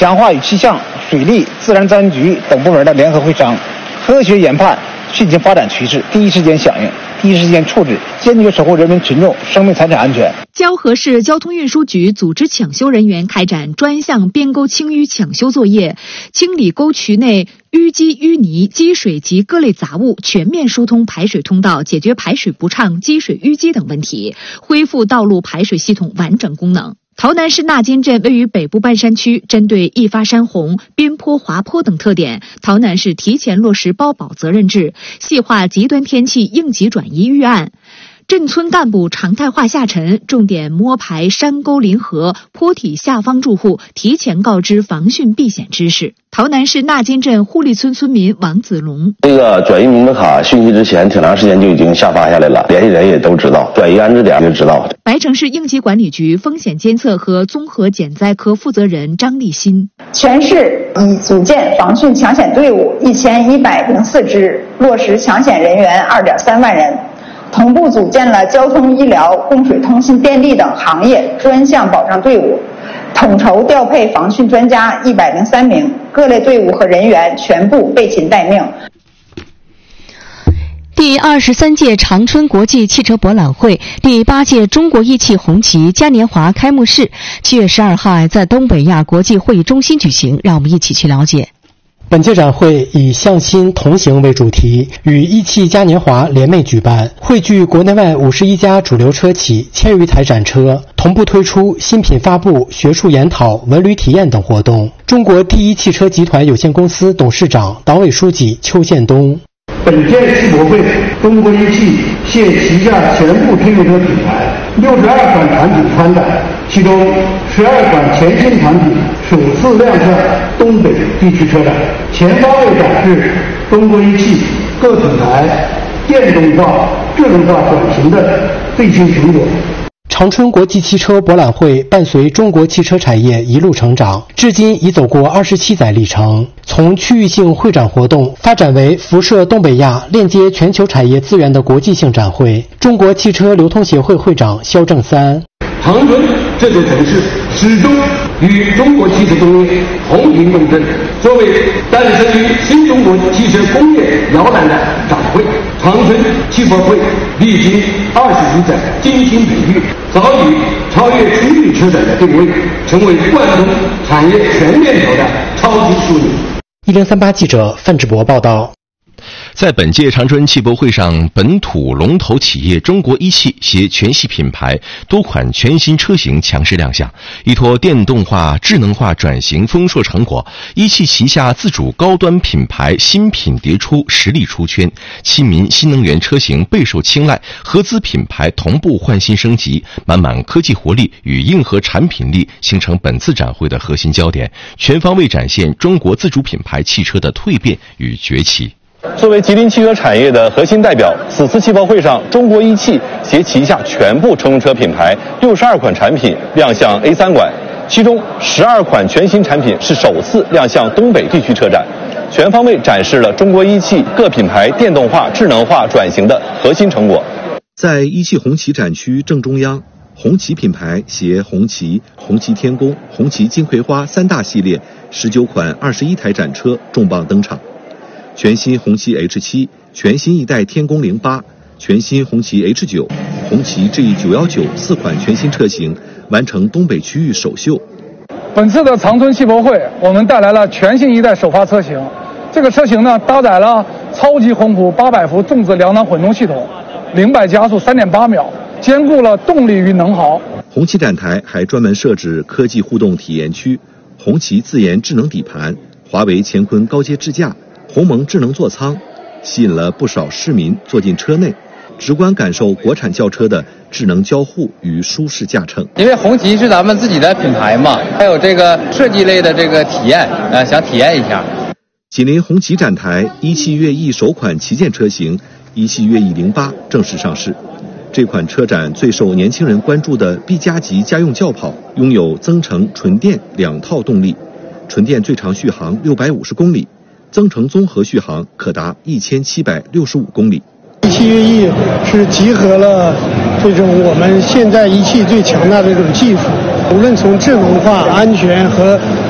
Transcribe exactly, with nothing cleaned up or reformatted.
强化与气象、水利、自然灾害局等部门的联合会商，科学研判汛情发展趋势，第一时间响应，第一时间处置，坚决守护人民群众生命财产安全。 蛟河市交通运输局组织抢修人员开展专项边沟清淤抢修作业，清理沟渠内淤积淤泥、积水及各类杂物，全面疏通排水通道，解决排水不畅、积水淤积等问题，恢复道路排水系统完整功能。洮南市纳金镇位于北部半山区，针对易发山洪、边坡、滑坡等特点，洮南市提前落实包保责任制，细化极端天气应急转移预案。镇村干部常态化下沉，重点摸排山沟林河、坡体下方住户，提前告知防汛避险知识。洮南市纳金镇护利村村民王子龙： 这个转移名字卡讯息之前挺长时间就已经下发下来了，联系人也都知道，转移安置点就知道。 白城市应急管理局风险监测和综合减灾科负责人张立新： 全市已组建防汛抢险队伍一千一百零四支，落实抢险人员二点三万人。同步组建了交通、医疗、供水、通信、电力等行业专项保障队伍，统筹调配防汛专家一百零三名，各类队伍和人员全部备勤待命。 第二十三届长春国际汽车博览会第八届中国一汽红旗嘉年华开幕式七月十二号在东北亚国际会议中心举行，让我们一起去了解。 本届展会以向心同行为主题，与一汽嘉年华联袂举办，汇聚国内外五十一家主流车企千余台展车，同步推出新品发布、学术研讨、文旅体验等活动。中国第一汽车集团有限公司董事长、党委书记邱建东： 本届汽博会，中国一汽现旗下全部乘用车品牌六十二款产品参展，其中十二款全新产品首次亮相东北地区车展，全方位展示中国一汽各品牌电动化、智能化转型的最新成果。 长春国际汽车博览会伴随中国汽车产业一路成长，至今已走过二十七载历程，从区域性会展活动发展为辐射东北亚、链接全球产业资源的国际性展会。中国汽车流通协会会长肖正三： 长春这座城市始终与中国汽车工业同频共振，作为诞生于新中国汽车工业摇篮的展会，长春汽博会历经二十余载精心培育，早已超越区域车展的定位，成为贯通产业全链条的超级枢纽。 一零三八记者范志博报道。 在本届长春汽博会上，本土龙头企业中国一汽携全系品牌多款全新车型强势亮相，依托电动化、智能化转型丰硕成果，一汽旗下自主高端品牌新品迭出，实力出圈，亲民新能源车型备受青睐，合资品牌同步换新升级，满满科技活力与硬核产品力形成本次展会的核心焦点，全方位展现中国自主品牌汽车的蜕变与崛起。 作为吉林汽车产业的核心代表，此次汽博会上，中国一汽携旗下全部乘用车品牌六十二款产品亮相 A 三馆，其中十二款全新产品是首次亮相东北地区车展，全方位展示了中国一汽各品牌电动化、智能化转型的核心成果。 在一汽红旗展区正中央，红旗品牌携红旗、红旗天宫、红旗金葵花三大系列十九款二十一台展车重磅登场。全新红旗 H 七、全新一代天宫零八、全新红旗 H 九、红旗 G 九一九四款全新车型完成东北区域首秀。 本次的长春汽博会，我们带来了全新一代首发车型。这个车型呢，搭载了超级宏普八百伏重质两档混动系统，零百加速三点八秒，兼顾了动力与能耗。 红旗展台还专门设置科技互动体验区，红旗自研智能底盘、华为乾坤高阶智驾、鸿蒙智能座舱，吸引了不少市民坐进车内，直观感受国产轿车的智能交互与舒适驾乘。 因为红旗是咱们自己的品牌嘛，还有这个设计类的这个体验，呃，想体验一下。 紧邻红旗展台，一汽悦翼首款旗舰车型一汽悦翼零八正式上市。这款车展最受年轻人关注的 B 加级家用轿跑，拥有增程、纯电两套动力，纯电最长续航六百五十公里。增程综合续航可达一千七百六十五公里。 一汽悦翼是集合了这种我们现在一汽最强大的这种技术，无论从智能化、安全和